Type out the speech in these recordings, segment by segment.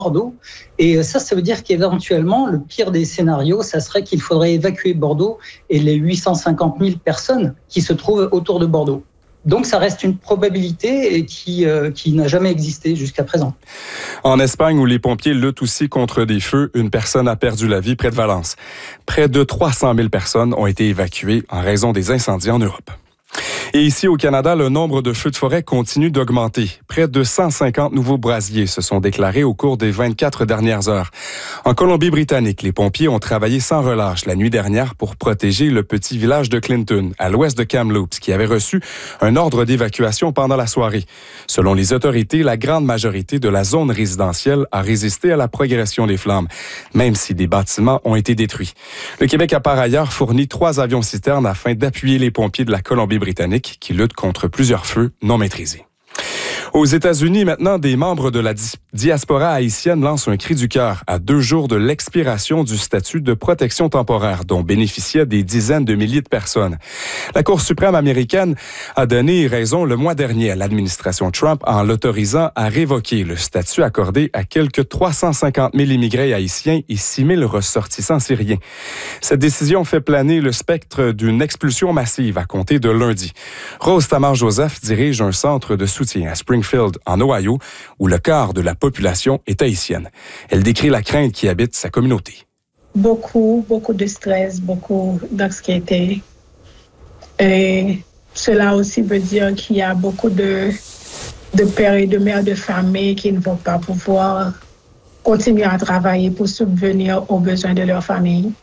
Bordeaux. Et ça veut dire qu'éventuellement, le pire des scénarios, ça serait qu'il faudrait évacuer Bordeaux et les 850 000 personnes qui se trouvent autour de Bordeaux. Donc, ça reste une probabilité qui n'a jamais existé jusqu'à présent. En Espagne, où les pompiers luttent aussi contre des feux, une personne a perdu la vie près de Valence. Près de 300 000 personnes ont été évacuées en raison des incendies en Europe. Et ici, au Canada, le nombre de feux de forêt continue d'augmenter. Près de 150 nouveaux brasiers se sont déclarés au cours des 24 dernières heures. En Colombie-Britannique, les pompiers ont travaillé sans relâche la nuit dernière pour protéger le petit village de Clinton, à l'ouest de Kamloops, qui avait reçu un ordre d'évacuation pendant la soirée. Selon les autorités, la grande majorité de la zone résidentielle a résisté à la progression des flammes, même si des bâtiments ont été détruits. Le Québec a par ailleurs fourni 3 avions-citernes afin d'appuyer les pompiers de la Colombie-Britannique qui luttent contre plusieurs feux non maîtrisés. Aux États-Unis, maintenant, des membres de la diaspora haïtienne lancent un cri du cœur à 2 jours de l'expiration du statut de protection temporaire dont bénéficiaient des dizaines de milliers de personnes. La Cour suprême américaine a donné raison le mois dernier à l'administration Trump en l'autorisant à révoquer le statut accordé à quelques 350 000 immigrés haïtiens et 6 000 ressortissants syriens. Cette décision fait planer le spectre d'une expulsion massive à compter de lundi. Rose Tamar-Joseph dirige un centre de soutien à Springfield, en Ohio, où le quart de la population est haïtienne. Elle décrit la crainte qui habite sa communauté. Beaucoup de stress, beaucoup d'anxiété. Et cela aussi veut dire qu'il y a beaucoup de pères et de mères de famille qui ne vont pas pouvoir continuer à travailler pour subvenir aux besoins de leur famille.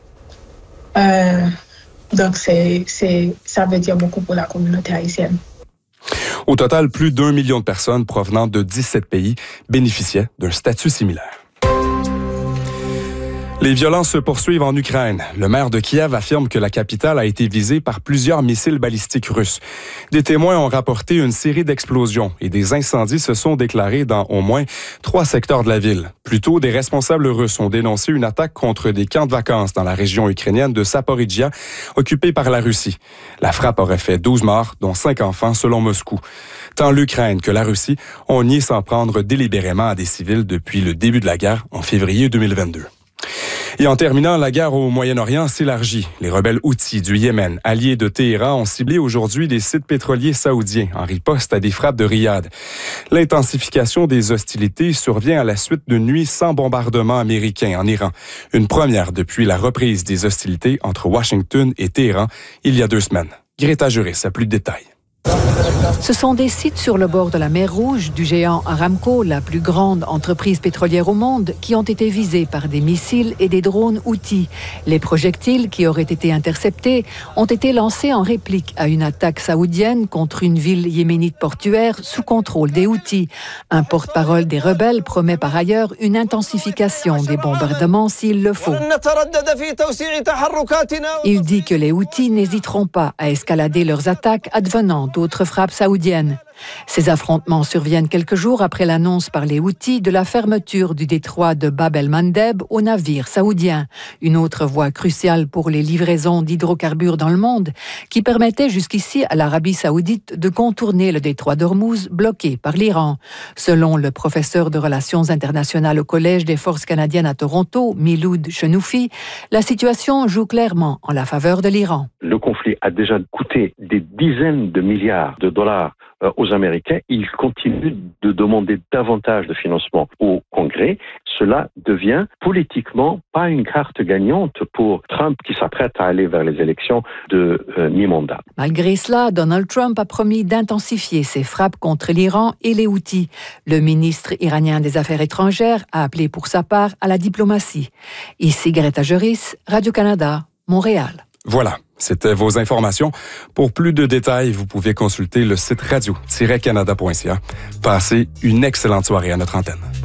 Donc, ça veut dire beaucoup pour la communauté haïtienne. Au total, plus d'1 million de personnes provenant de 17 pays bénéficiaient d'un statut similaire. Les violences se poursuivent en Ukraine. Le maire de Kiev affirme que la capitale a été visée par plusieurs missiles balistiques russes. Des témoins ont rapporté une série d'explosions et des incendies se sont déclarés dans au moins 3 secteurs de la ville. Plus tôt, des responsables russes ont dénoncé une attaque contre des camps de vacances dans la région ukrainienne de Zaporijia, occupée par la Russie. La frappe aurait fait 12 morts, dont 5 enfants, selon Moscou. Tant l'Ukraine que la Russie ont nié s'en prendre délibérément à des civils depuis le début de la guerre en février 2022. Et en terminant, la guerre au Moyen-Orient s'élargit. Les rebelles Houthis du Yémen, alliés de Téhéran, ont ciblé aujourd'hui des sites pétroliers saoudiens en riposte à des frappes de Riyad. L'intensification des hostilités survient à la suite d'une nuit sans bombardement américain en Iran. Une première depuis la reprise des hostilités entre Washington et Téhéran il y a 2 semaines. Greta Juris a plus de détails. Ce sont des sites sur le bord de la mer Rouge du géant Aramco, la plus grande entreprise pétrolière au monde, qui ont été visés par des missiles et des drones Houthis. Les projectiles qui auraient été interceptés ont été lancés en réplique à une attaque saoudienne contre une ville yéménite portuaire sous contrôle des Houthis. Un porte-parole des rebelles promet par ailleurs une intensification des bombardements s'il le faut. Il dit que les Houthis n'hésiteront pas à escalader leurs attaques advenant d'autres frappes saoudiennes. Ces affrontements surviennent quelques jours après l'annonce par les Houthis de la fermeture du détroit de Bab el-Mandeb aux navires saoudiens, une autre voie cruciale pour les livraisons d'hydrocarbures dans le monde, qui permettait jusqu'ici à l'Arabie saoudite de contourner le détroit d'Ormuz bloqué par l'Iran. Selon le professeur de relations internationales au Collège des forces canadiennes à Toronto, Miloud Chenoufi, la situation joue clairement en la faveur de l'Iran. Le conflit a déjà coûté des dizaines de milliards de dollars aux Américains. Ils continuent de demander davantage de financement au Congrès. Cela devient politiquement pas une carte gagnante pour Trump qui s'apprête à aller vers les élections de mi-mandat. Malgré cela, Donald Trump a promis d'intensifier ses frappes contre l'Iran et les Houthis. Le ministre iranien des Affaires étrangères a appelé pour sa part à la diplomatie. Ici Greta Juris, Radio-Canada, Montréal. Voilà, c'était vos informations. Pour plus de détails, vous pouvez consulter le site radio-canada.ca. Passez une excellente soirée à notre antenne.